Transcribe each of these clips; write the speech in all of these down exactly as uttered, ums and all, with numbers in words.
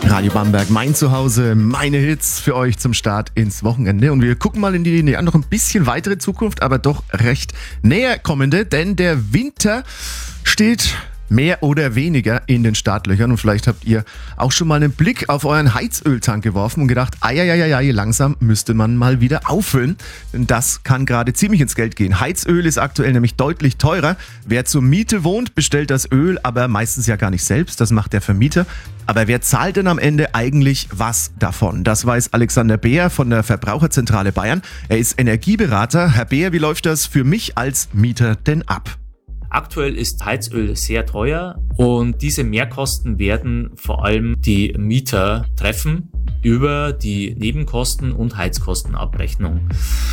Radio Bamberg, mein Zuhause, meine Hits für euch zum Start ins Wochenende. Und wir gucken mal in die ja, noch ein bisschen weitere Zukunft, aber doch recht näher kommende, denn der Winter steht mehr oder weniger in den Startlöchern. Und vielleicht habt ihr auch schon mal einen Blick auf euren Heizöltank geworfen und gedacht, eieieiei, langsam müsste man mal wieder auffüllen. Denn das kann gerade ziemlich ins Geld gehen. Heizöl ist aktuell nämlich deutlich teurer. Wer zur Miete wohnt, bestellt das Öl, aber meistens ja gar nicht selbst. Das macht der Vermieter. Aber wer zahlt denn am Ende eigentlich was davon? Das weiß Alexander Beer von der Verbraucherzentrale Bayern. Er ist Energieberater. Herr Beer, wie läuft das für mich als Mieter denn ab? Aktuell ist Heizöl sehr teuer und diese Mehrkosten werden vor allem die Mieter treffen über die Nebenkosten- und Heizkostenabrechnung.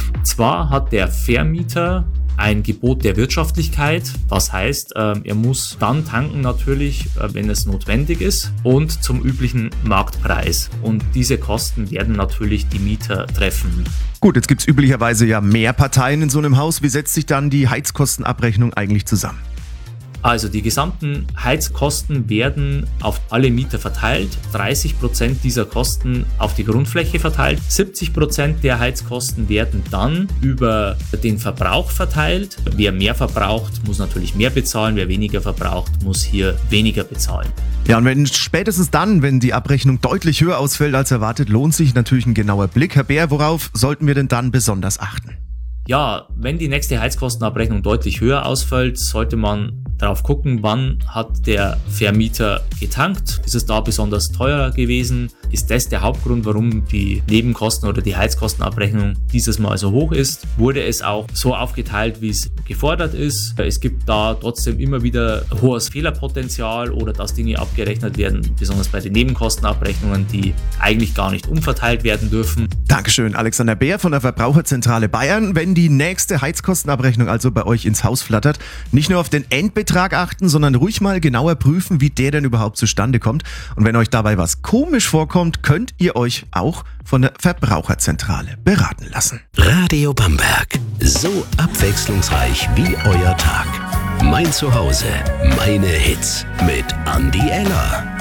Zwar hat der Vermieter ein Gebot der Wirtschaftlichkeit, was heißt, er muss dann tanken natürlich, wenn es notwendig ist und zum üblichen Marktpreis. Und diese Kosten werden natürlich die Mieter treffen. Gut, jetzt gibt es üblicherweise ja mehr Parteien in so einem Haus. Wie setzt sich dann die Heizkostenabrechnung eigentlich zusammen? Also die gesamten Heizkosten werden auf alle Mieter verteilt, dreißig Prozent dieser Kosten auf die Grundfläche verteilt, siebzig Prozent der Heizkosten werden dann über den Verbrauch verteilt. Wer mehr verbraucht, muss natürlich mehr bezahlen, wer weniger verbraucht, muss hier weniger bezahlen. Ja, und wenn spätestens dann, wenn die Abrechnung deutlich höher ausfällt als erwartet, lohnt sich natürlich ein genauer Blick. Herr Beer, worauf sollten wir denn dann besonders achten? Ja, wenn die nächste Heizkostenabrechnung deutlich höher ausfällt, sollte man darauf gucken, wann hat der Vermieter getankt. Ist es da besonders teuer gewesen? Ist das der Hauptgrund, warum die Nebenkosten oder die Heizkostenabrechnung dieses Mal so hoch ist? Wurde es auch so aufgeteilt, wie es gefordert ist? Es gibt da trotzdem immer wieder hohes Fehlerpotenzial oder dass Dinge abgerechnet werden, besonders bei den Nebenkostenabrechnungen, die eigentlich gar nicht umverteilt werden dürfen. Dankeschön, Alexander Beer von der Verbraucherzentrale Bayern. Wenn die nächste Heizkostenabrechnung also bei euch ins Haus flattert, nicht nur auf den Endbetrag achten, sondern ruhig mal genauer prüfen, wie der denn überhaupt zustande kommt. Und wenn euch dabei was komisch vorkommt, könnt ihr euch auch von der Verbraucherzentrale beraten lassen. Radio Bamberg, so abwechslungsreich wie euer Tag. Mein Zuhause, meine Hits mit Andi Eller.